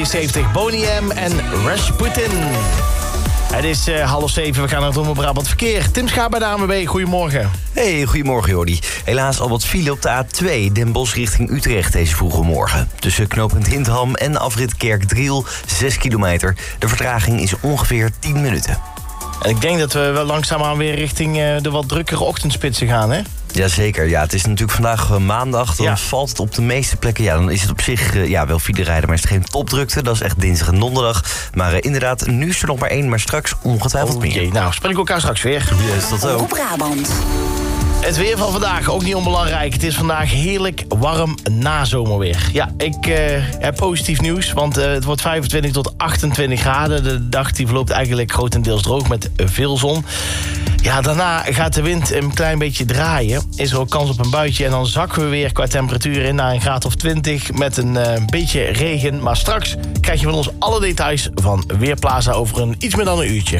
72, Boney M en Rasputin. Het is 6:30, we gaan naar het Brabant Verkeer. Tim Schaap bij de ANWB, goedemorgen. Hey, goedemorgen Jordi. Helaas al wat file op de A2, Den Bosch richting Utrecht deze vroege morgen. Tussen knooppunt Hindham en afrit Kerkdriel, 6 kilometer. De vertraging is ongeveer 10 minuten. En ik denk dat we wel langzaamaan weer richting de wat drukkere ochtendspitsen gaan, hè? Jazeker, ja, het is natuurlijk vandaag maandag. Dan valt het op de meeste plekken. Ja, dan is het op zich wel file rijden, maar is het geen topdrukte. Dat is echt dinsdag en donderdag. Maar inderdaad, nu is er nog maar 1, maar straks ongetwijfeld meer. Nou, spreken we elkaar straks weer. Yes, tot zo. Op Brabant. Het weer van vandaag, ook niet onbelangrijk. Het is vandaag heerlijk warm nazomerweer. Ja, ik heb positief nieuws, want het wordt 25 tot 28 graden. De dag die verloopt eigenlijk grotendeels droog met veel zon. Ja, daarna gaat de wind een klein beetje draaien. Is er ook kans op een buitje en dan zakken we weer qua temperatuur in naar een graad of 20... met een beetje regen. Maar straks krijg je van ons alle details van Weerplaza over iets meer dan een uurtje.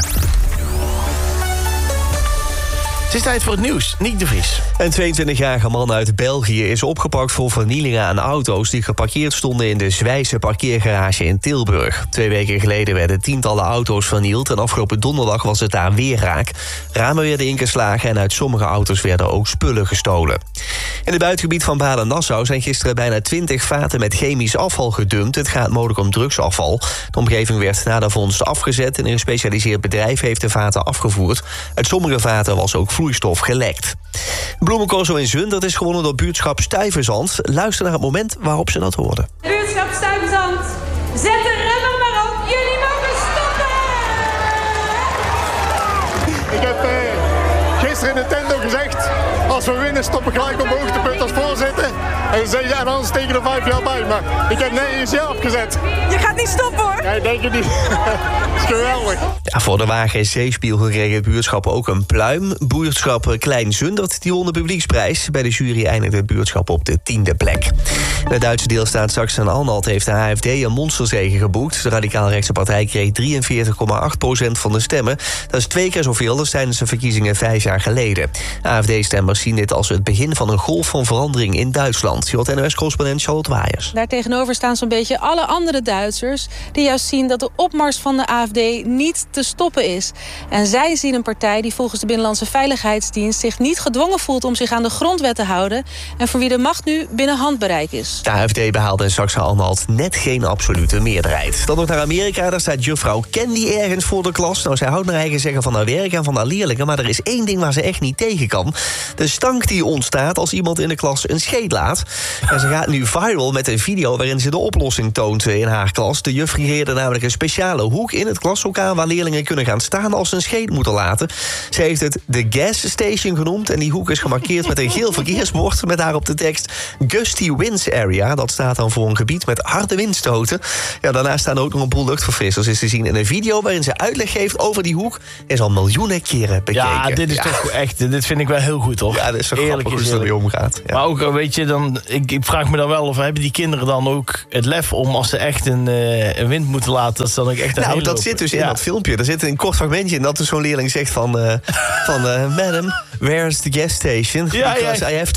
Het is tijd voor het nieuws. Niek de Vries. Een 22-jarige man uit België is opgepakt voor vernielingen aan auto's die geparkeerd stonden in de Zwijse parkeergarage in Tilburg. 2 weken geleden werden tientallen auto's vernield en afgelopen donderdag was het daar weer raak. Ramen werden ingeslagen en uit sommige auto's werden ook spullen gestolen. In het buitengebied van Balen-Nassau zijn gisteren bijna 20 vaten met chemisch afval gedumpt. Het gaat mogelijk om drugsafval. De omgeving werd na de vondst afgezet en een gespecialiseerd bedrijf heeft de vaten afgevoerd. Uit sommige vaten was ook vloeistof gelekt. Bloemencorso in Zundert is gewonnen door buurtschap Stuyvesant. Luister naar het moment waarop ze dat hoorden. Buurtschap Stuyvesant, zet de remmer maar op. Jullie mogen stoppen! Ik heb gisteren in de tent ook gezegd, als we winnen stoppen gelijk op hoogtepunt als voorzitter. En dan steken er 5 jaar bij, maar ik heb 9 jaar opgezet. Je gaat niet stoppen hoor! Nee, denk je niet. Dat is geweldig. Ja, voor de Wagen Zeespiegel kreeg het buurtschap ook een pluim. Buurtschap Klein Zundert die won de publieksprijs. Bij de jury eindigde het buurtschap op de 10e plek. In de Duitse deelstaat Sachsen-Anhalt heeft de AfD een monsterzege geboekt. De radicaal-rechtse partij kreeg 43,8% van de stemmen. Dat is 2 keer zoveel als tijdens de verkiezingen 5 jaar geleden. AfD-stemmers zien dit als het begin van een golf van verandering in Duitsland. Je hoort NOS-correspondent Charlotte Waiers. Daartegenover staan zo'n beetje alle andere Duitsers die juist zien dat de opmars van de AfD niet te stoppen is. En zij zien een partij die volgens de Binnenlandse Veiligheidsdienst zich niet gedwongen voelt om zich aan de grondwet te houden en voor wie de macht nu binnen handbereik is. De AfD behaalde in Sachsen-Anhalt net geen absolute meerderheid. Dan nog naar Amerika, daar staat juffrouw Candy ergens voor de klas. Nou, zij houdt naar eigen zeggen van haar werk en van haar leerlingen, maar er is 1 ding waar ze echt niet tegen kan. De stank die ontstaat als iemand in de klas een scheet laat. En ze gaat nu viral met een video waarin ze de oplossing toont in haar klas. De juf creëerde namelijk een speciale hoek in het klaslokaal waar leerlingen kunnen gaan staan als ze een scheet moeten laten. Ze heeft het de gas station genoemd en die hoek is gemarkeerd met een geel verkeersbord met daarop de tekst Gusty Winds Area. Dat staat dan voor een gebied met harde windstoten. Ja, daarnaast staan ook nog een boel luchtverfrissers is te zien in een video waarin ze uitleg geeft over die hoek. Is al miljoenen keren bekeken. Ja, dit is toch echt, dit vind ik wel heel goed, toch? Ja, dat is zo grappig hoe ze ermee omgaat. Ja. Maar ook, weet je, dan, ik vraag me dan wel of hebben die kinderen dan ook het lef om als ze echt een wind moeten laten, dat ze dan ook echt Nou, dat zit dus in dat filmpje. Er zit een kort fragmentje in dat dus zo'n leerling zegt van Madam, where's the gas station? Because I have